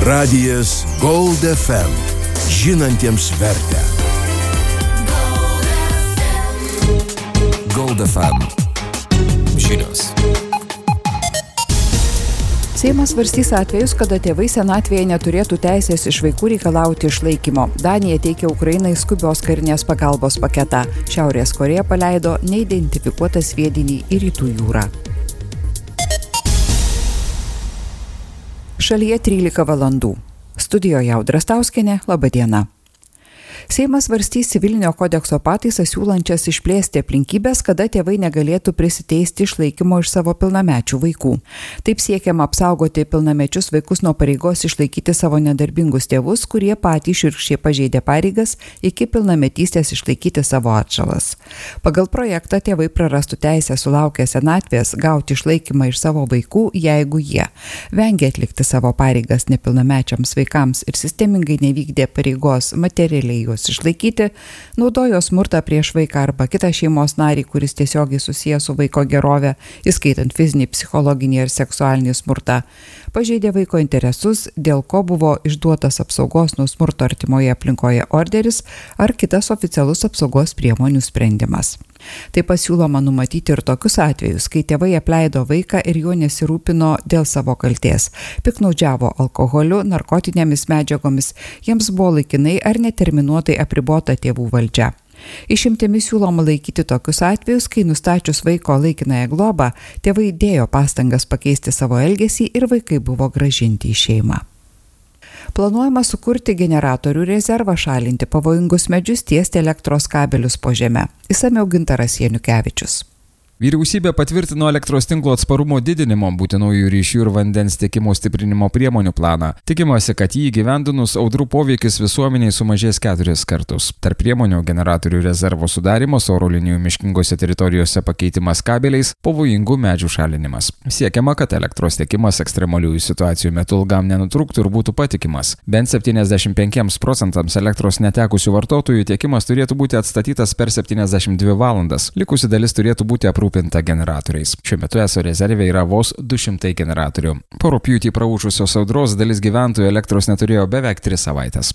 Radijas Gold FM. Žinantiems vertę. Gold FM. Žinios. Seimas svarstys atvejus, kada tėvai senatvėje neturėtų teisės iš vaikų reikalauti išlaikymo. Danija teikia Ukrainai skubios karinės pagalbos paketą. Šiaurės Korėja paleido neidentifikuotą sviedinį į Rytų jūrą. Šalyje 13 valandų. Studijoje Audra Stauskienė, laba diena. Seimas svarstys civilinio kodekso pataisą siūlančias išplėsti aplinkybės, kada tėvai negalėtų prisiteisti išlaikymo iš savo pilnamečių vaikų. Taip siekiama apsaugoti pilnamečius vaikus nuo pareigos išlaikyti savo nedarbingus tėvus, kurie patys šiurkščiai pažeidė pareigas iki pilnametystės išlaikyti savo atžalas. Pagal projektą tėvai prarastų teisę sulaukę senatvės gauti išlaikymą iš savo vaikų, jeigu jie vengia atlikti savo pareigas nepilnamečiams vaikams ir sistemingai nevykdė pareigos materialiai juos išlaikyti, naudojo smurtą prieš vaiką arba kitą šeimos narį, kuris tiesiogiai susijęs su vaiko gerove, įskaitant fizinį, psichologinį ir seksualinį smurtą, pažeidė vaiko interesus, dėl ko buvo išduotas apsaugos nuo smurto artimoje aplinkoje orderis ar kitas oficialus apsaugos priemonių sprendimas. Taip pasiūloma numatyti ir tokius atvejus, kai tėvai apleido vaiką ir juo nesirūpino dėl savo kaltės, piknaudžiavo alkoholiu, narkotinėmis medžiagomis, jiems buvo laikinai ar neterminuotai apribota tėvų valdžia. Išimtimis siūloma laikyti tokius atvejus, kai nustačius vaiko laikinąją globą, tėvai dėjo pastangas pakeisti savo elgesį ir vaikai buvo grąžinti į šeimą. Planuojama sukurti generatorių rezervą, šalinti pavojingus medžius, tiesti elektros kabelius po žeme. Išsamiau Gintaras Janukevičius. Vyriausybė patvirtino elektros tinklo atsparumo didinimo, būtinųjų ryšių ir vandens tiekimo stiprinimo priemonių planą. Tikimasi, kad jį įgyvendinus audrų poveikis visuomeniai sumažės 4 kartus. Tarp priemonių generatorių rezervo sudarimas, oro linijų miškingose teritorijose pakeitimas kabeliais, pavojingų medžių šalinimas. Siekiama, kad elektros tiekimas ekstremaliųjų situacijų metu ilgam nenutrūktų ir būtų patikimas. Bent 75% elektros netekusių vartotojų tiekimas turėtų būti atstatytas per 72 valandas. Likusi dalis turėtų būti aprūpinta generatoriais. Šiuo metu ESO rezerve yra vos 200 generatorių. Po rugpjūtį praūžusios audros dalis gyventojų elektros neturėjo beveik 3 savaitės.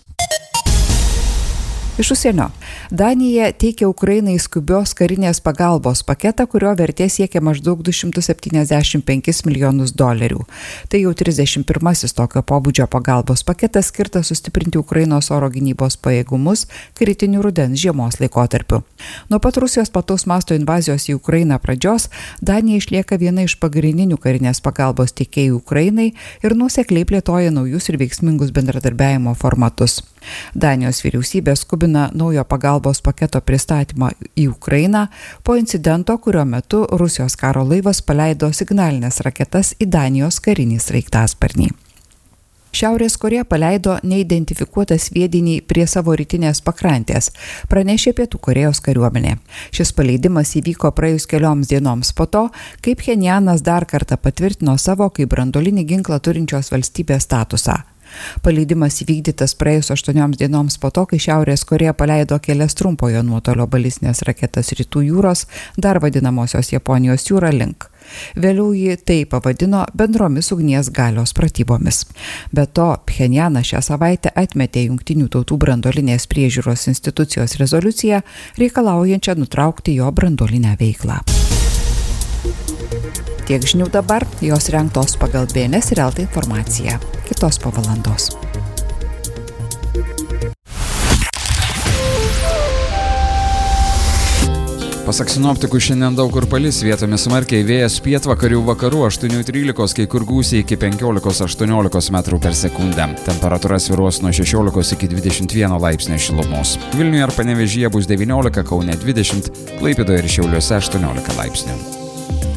Iš užsienio. Danija teikia Ukrainai skubios karinės pagalbos paketą, kurio vertė siekia maždaug $275 milijonus. Tai jau 31-asis tokio pobūdžio pagalbos paketas skirtas sustiprinti Ukrainos oro gynybos pajėgumus kritinių rudens žiemos laikotarpiu. Nuo pat Rusijos plataus masto invazijos į Ukrainą pradžios, Danija išlieka viena iš pagrindinių karinės pagalbos teikėjų Ukrainai ir nuosekliai plėtoja naujus ir veiksmingus bendradarbiavimo formatus. Danijos vyriausybė skubina naujo pagalbos paketo pristatymą į Ukrainą po incidento, kurio metu Rusijos karo laivas paleido signalinės raketas į Danijos karinį sraigtasparnį. Šiaurės Korėja paleido neidentifikuotą sviedinį prie savo rytinės pakrantės, pranešė Pietų Korėjos kariuomenė. Šis paleidimas įvyko praėjus kelioms dienoms po to, kai Pchenjanas dar kartą patvirtino savo kaip branduolinį ginklą turinčios valstybės statusą. Paleidimas įvykdytas praėjus 8 dienoms po to, kai Šiaurės Korėja paleido kelias trumpojo nuotolio balistinės raketas Rytų jūros, dar vadinamosios Japonijos jūra link. Vėliau ji tai pavadino bendromis ugnies galios pratybomis. Be to, Pchenjanas šią savaitę atmetė Jungtinių tautų branduolinės priežiūros institucijos rezoliuciją, reikalaujančią nutraukti jo branduolinę veiklą. Tiek žinių dabar, jos rengtos pagal BNS ir LT informaciją. Kitos po valandos. Pasak sinoptikų, šiandien daug kur palis, vietomis smarkiai, vėjas pietvakarių vakarų 8-13, kai kur gūsiai iki 15-18 metrų per sekundę. Temperatūra svyruos nuo 16 iki 21 laipsnio šilumos. Vilniuje ir Panevėžyje bus 19, Kaune 20, Klaipėdoje ir Šiauliuose 18 laipsnių.